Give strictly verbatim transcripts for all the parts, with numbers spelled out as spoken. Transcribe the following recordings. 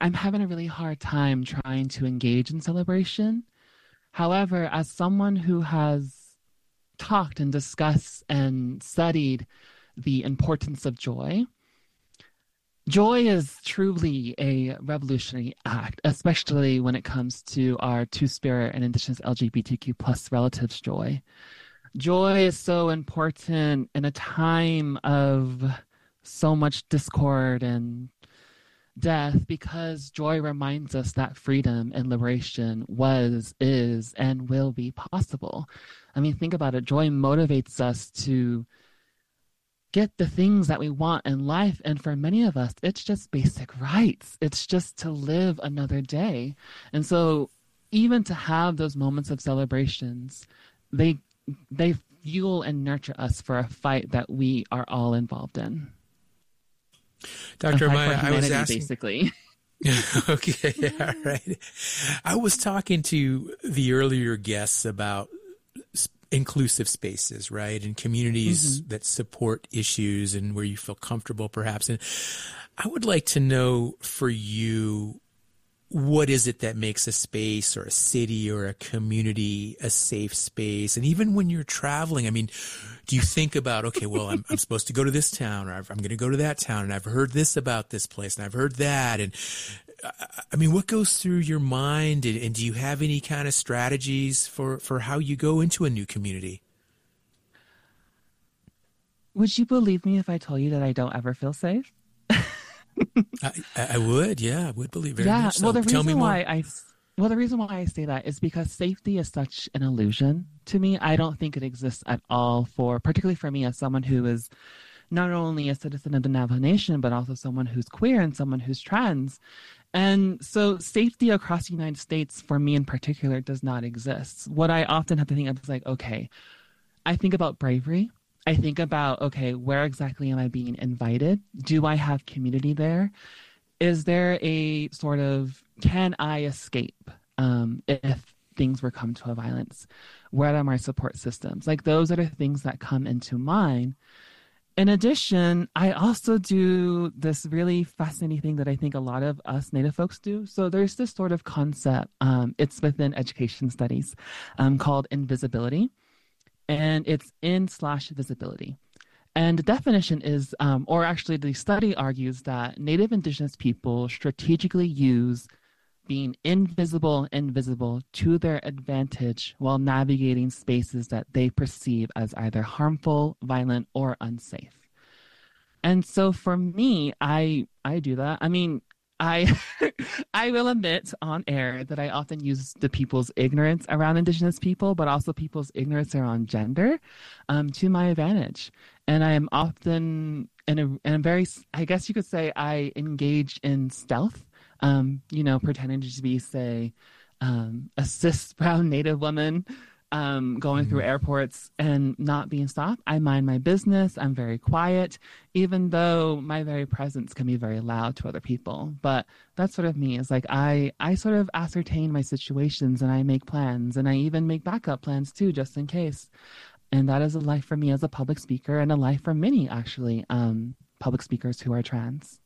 I'm having a really hard time trying to engage in celebration. However, as someone who has talked and discussed and studied the importance of joy, joy is truly a revolutionary act, especially when it comes to our Two-Spirit and Indigenous L G B T Q plus relatives' joy. Joy is so important in a time of so much discord and death because joy reminds us that freedom and liberation was, is, and will be possible. I mean, think about it. Joy motivates us to get the things that we want in life. And for many of us, it's just basic rights. It's just to live another day. And so even to have those moments of celebrations, they they fuel and nurture us for a fight that we are all involved in. Doctor Amaya, I was asking, basically. Okay, all right. I was talking to the earlier guests about inclusive spaces, right? And communities mm-hmm. that support issues and where you feel comfortable perhaps. And I would like to know for you, what is it that makes a space or a city or a community a safe space? And even when you're traveling, I mean, do you think about, okay, well, I'm, I'm supposed to go to this town, or I'm going to go to that town, and I've heard this about this place, and I've heard that. And I mean, what goes through your mind? And, and do you have any kind of strategies for, for how you go into a new community? Would you believe me if I told you that I don't ever feel safe? I, I would, yeah, I would believe very yeah, much so. Well, the Tell reason me more. why I well, the reason why I say that is because safety is such an illusion to me. I don't think it exists at all for, particularly for me as someone who is not only a citizen of the Navajo Nation, but also someone who's queer and someone who's trans. And so safety across the United States, for me in particular, does not exist. What I often have to think of is like, okay, I think about bravery. I think about, okay, where exactly am I being invited? Do I have community there? Is there a sort of, can I escape um, if things were come to a violence? Where are my support systems? Like those are the things that come into mind. In addition, I also do this really fascinating thing that I think a lot of us Native folks do. So there's this sort of concept, um, it's within education studies um, called invisibility. And it's in slash visibility. And the definition is, um, or actually the study argues that Native Indigenous people strategically use being invisible and visible to their advantage while navigating spaces that they perceive as either harmful, violent, or unsafe. And so for me, I I do that. I mean, I I will admit on air that I often use the people's ignorance around Indigenous people, but also people's ignorance around gender um, to my advantage. And I am often in a, in a very, I guess you could say I engage in stealth, um, you know, pretending to be, say, um, a cis brown Native woman um, going mm-hmm. through airports and not being stopped. I mind my business. I'm very quiet, even though my very presence can be very loud to other people. But that's sort of me. It's like I, I sort of ascertain my situations and I make plans, and I even make backup plans too, just in case. And that is a life for me as a public speaker, and a life for many, actually, um, public speakers who are trans.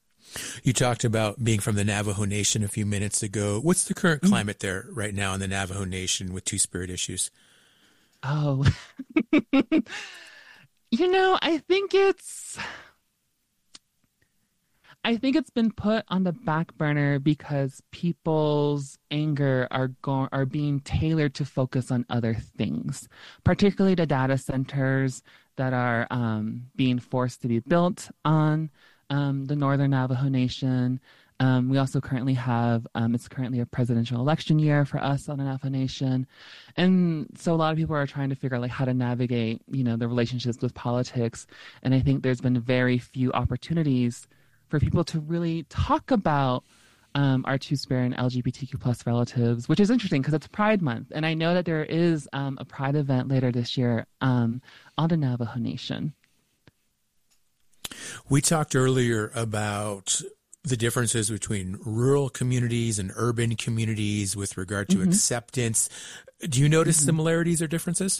You talked about being from the Navajo Nation a few minutes ago. What's the current climate there right now in the Navajo Nation with Two-Spirit issues? Oh, you know, I think it's, I think it's been put on the back burner because people's anger are going are being tailored to focus on other things, particularly the data centers that are um, being forced to be built on Um, the Northern Navajo Nation. Um, we also currently have, um, it's currently a presidential election year for us on the Navajo Nation. And so a lot of people are trying to figure out like how to navigate, you know, the relationships with politics. And I think there's been very few opportunities for people to really talk about um, our Two-Spirit and L G B T Q plus relatives, which is interesting because it's Pride Month. And I know that there is um, a Pride event later this year um, on the Navajo Nation. We talked earlier about the differences between rural communities and urban communities with regard to mm-hmm. acceptance. Do you notice mm-hmm. similarities or differences?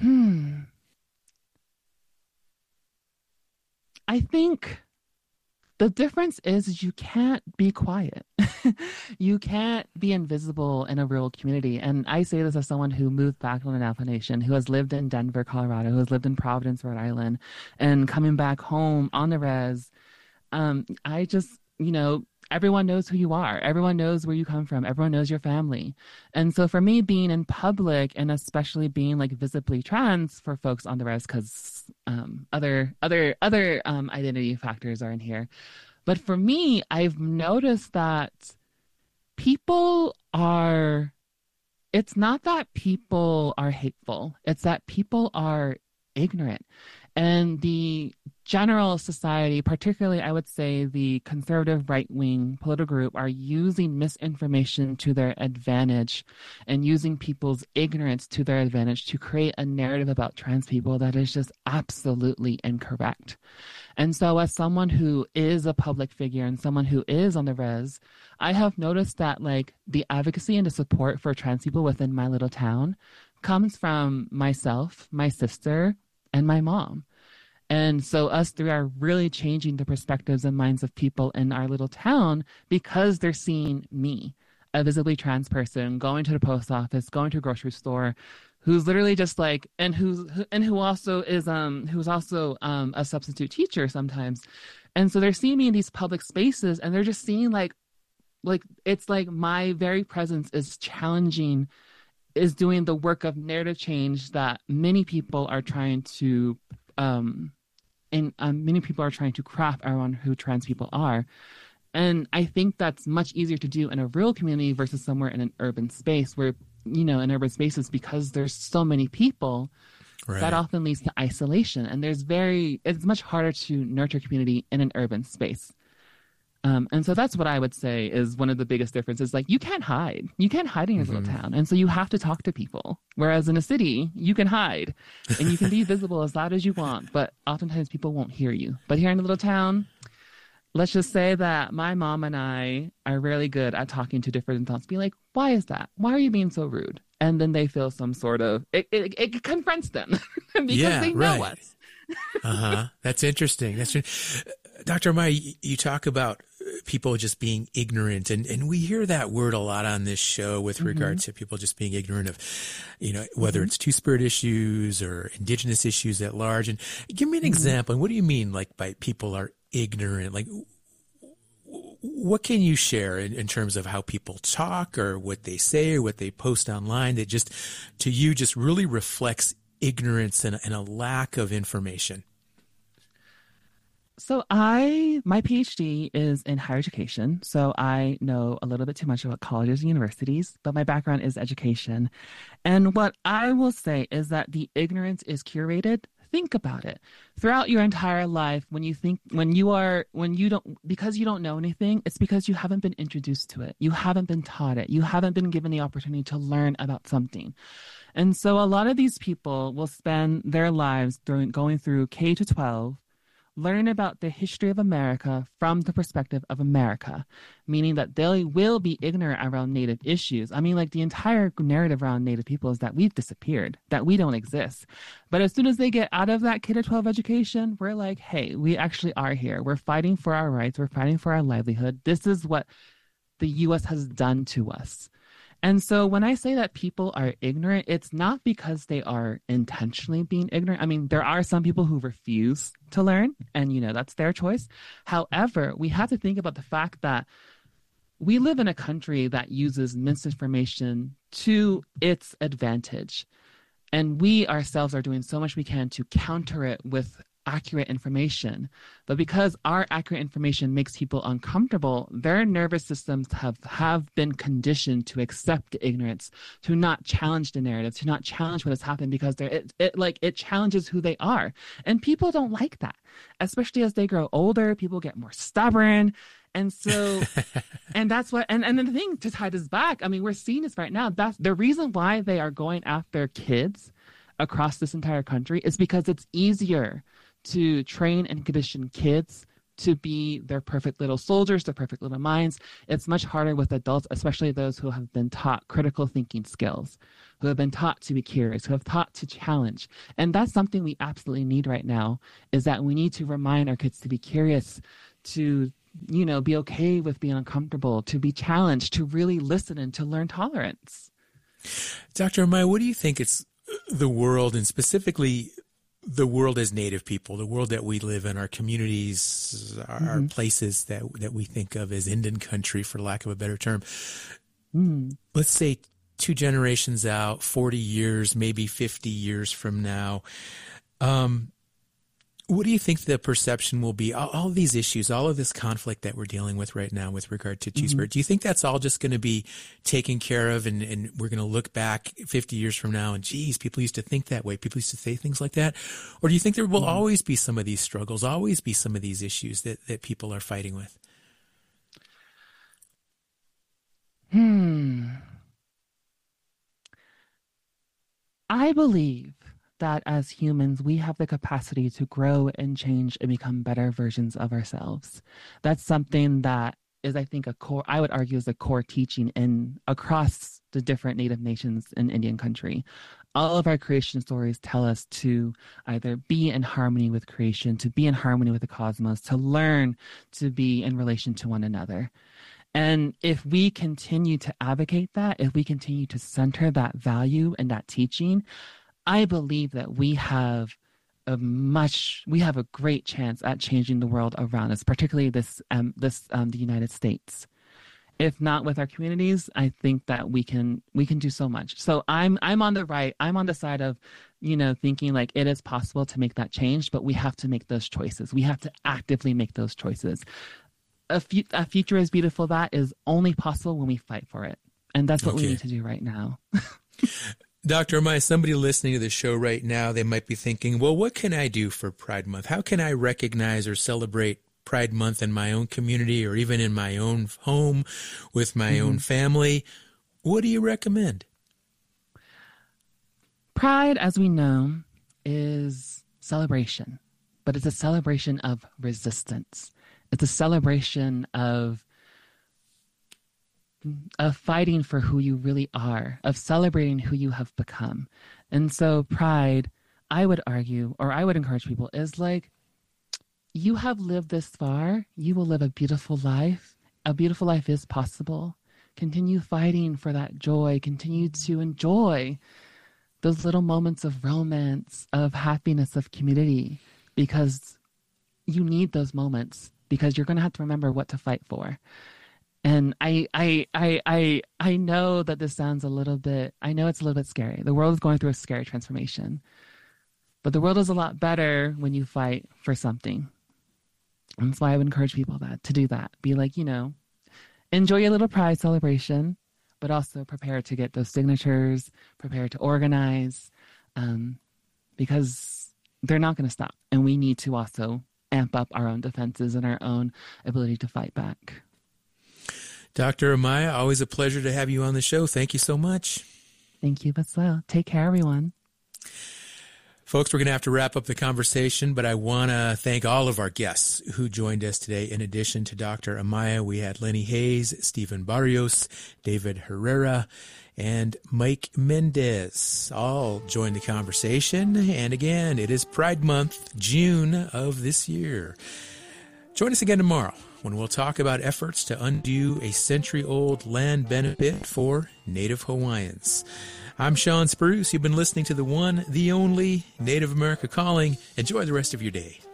Hmm. I think The difference is you can't be quiet. You can't be invisible in a rural community. And I say this as someone who moved back from the Navajo Nation, who has lived in Denver, Colorado, who has lived in Providence, Rhode Island, and coming back home on the res. Um, I just, you know, everyone knows who you are. Everyone knows where you come from. Everyone knows your family. And so for me, being in public and especially being like visibly trans for folks on the res, because um, other other other um, identity factors are in here. But for me, I've noticed that people are, it's not that people are hateful. It's that people are ignorant. And the general society, particularly I would say the conservative right-wing political group, are using misinformation to their advantage and using people's ignorance to their advantage to create a narrative about trans people that is just absolutely incorrect. And so as someone who is a public figure and someone who is on the res, I have noticed that like the advocacy and the support for trans people within my little town comes from myself, my sister, and my mom. And so us three are really changing the perspectives and minds of people in our little town because they're seeing me, a visibly trans person, going to the post office, going to a grocery store, who's literally just like, and who's and who also is um who's also um a substitute teacher sometimes. And so they're seeing me in these public spaces and they're just seeing like like it's like my very presence is challenging, is doing the work of narrative change that many people are trying to, um, and um, many people are trying to craft around who trans people are. And I think that's much easier to do in a rural community versus somewhere in an urban space where, you know, in urban spaces, because there's so many people, right, that often leads to isolation. And there's very, it's much harder to nurture community in an urban space. Um, and so that's what I would say is one of the biggest differences. Like, you can't hide. You can't hide in your mm-hmm. little town. And so you have to talk to people. Whereas in a city, you can hide and you can be visible as loud as you want, but oftentimes people won't hear you. But here in a little town, let's just say that my mom and I are really good at talking to different adults. Be like, why is that? Why are you being so rude? And then they feel some sort of, it, it, it confronts them because yeah, they know right. us. uh-huh. That's interesting. That's Doctor Amaya, you talk about people just being ignorant, and, and we hear that word a lot on this show with mm-hmm. regard to people just being ignorant of, you know, whether mm-hmm. it's Two-Spirit issues or indigenous issues at large. And give me an mm-hmm. example. And what do you mean, like, by people are ignorant? Like, what can you share in, in terms of how people talk or what they say or what they post online that just, to you, just really reflects ignorance and, and a lack of information? So I, my PhD is in higher education. So I know a little bit too much about colleges and universities, but my background is education. And what I will say is that the ignorance is curated. Think about it. Throughout your entire life, when you think, when you are, when you don't, because you don't know anything, it's because you haven't been introduced to it. You haven't been taught it. You haven't been given the opportunity to learn about something. And so a lot of these people will spend their lives through, going through K to twelve, learn about the history of America from the perspective of America, meaning that they will be ignorant around Native issues. I mean, like, the entire narrative around Native people is that we've disappeared, that we don't exist. But as soon as they get out of that K to twelve education, we're like, hey, we actually are here. We're fighting for our rights. We're fighting for our livelihood. This is what the U S has done to us. And so when I say that people are ignorant, it's not because they are intentionally being ignorant. I mean, there are some people who refuse to learn, and, you know, that's their choice. However, we have to think about the fact that we live in a country that uses misinformation to its advantage. And we ourselves are doing so much we can to counter it with accurate information. But because our accurate information makes people uncomfortable, their nervous systems have, have been conditioned to accept ignorance, to not challenge the narrative, to not challenge what has happened, because they're, it, it like it challenges who they are. And people don't like that, especially as they grow older. People get more stubborn. And so, and that's what, and, and then the thing to tie this back, I mean, we're seeing this right now. That's the reason why they are going after kids across this entire country, is because it's easier to train and condition kids to be their perfect little soldiers, their perfect little minds. It's much harder with adults, especially those who have been taught critical thinking skills, who have been taught to be curious, who have taught to challenge. And that's something we absolutely need right now, is that we need to remind our kids to be curious, to you know, be okay with being uncomfortable, to be challenged, to really listen and to learn tolerance. Doctor Amaya, what do you think it's the world, and specifically the world as Native people, the world that we live in, our communities, our mm-hmm. places that that we think of as Indian country, for lack of a better term. Mm. Let's say two generations out, forty years, maybe fifty years from now. Um, what do you think the perception will be? All, all these issues, all of this conflict that we're dealing with right now with regard to Two-Spirit, mm-hmm. do you think that's all just going to be taken care of, and, and we're going to look back fifty years from now and, geez, people used to think that way, people used to say things like that? Or do you think there will mm-hmm. always be some of these struggles, always be some of these issues that, that people are fighting with? Hmm. I believe that as humans, we have the capacity to grow and change and become better versions of ourselves. That's something that is, I think, a core, I would argue, is a core teaching in across the different Native nations in Indian country. All of our creation stories tell us to either be in harmony with creation, to be in harmony with the cosmos, to learn to be in relation to one another. And if we continue to advocate that, if we continue to center that value and that teaching, I believe that we have a much, we have a great chance at changing the world around us, particularly this, um, this, um, the United States. If not with our communities, I think that we can, we can do so much. So I'm, I'm on the right. I'm on the side of, you know, thinking like it is possible to make that change, but we have to make those choices. We have to actively make those choices. A, fu- a future as beautiful that is only possible when we fight for it. And that's what okay. we need to do right now. Doctor Amaya, somebody listening to the show right now, they might be thinking, well, what can I do for Pride Month? How can I recognize or celebrate Pride Month in my own community or even in my own home with my mm-hmm. own family? What do you recommend? Pride, as we know, is celebration, but it's a celebration of resistance. It's a celebration of of fighting for who you really are, of celebrating who you have become. And so Pride, I would argue, or I would encourage people, is like, you have lived this far, you will live a beautiful life. A beautiful life is possible. Continue fighting for that joy. Continue to enjoy those little moments of romance, of happiness, of community, because you need those moments, because you're going to have to remember what to fight for. And I, I, I, I, I know that this sounds a little bit, I know it's a little bit scary. The world is going through a scary transformation, but the world is a lot better when you fight for something. And that's why I would encourage people that to do that. Be like, you know, enjoy your little Pride celebration, but also prepare to get those signatures, prepare to organize, um, because they're not going to stop. And we need to also amp up our own defenses and our own ability to fight back. Doctor Amaya, always a pleasure to have you on the show. Thank you so much. Thank you as well. Take care, everyone. Folks, we're going to have to wrap up the conversation, but I want to thank all of our guests who joined us today. In addition to Doctor Amaya, we had Lenny Hayes, Stephen Barrios, David Herrera, and Mike Mendez all joined the conversation. And again, it is Pride Month, June of this year. Join us again tomorrow when we'll talk about efforts to undo a century-old land benefit for Native Hawaiians. I'm Sean Spruce. You've been listening to the one, the only Native America Calling. Enjoy the rest of your day.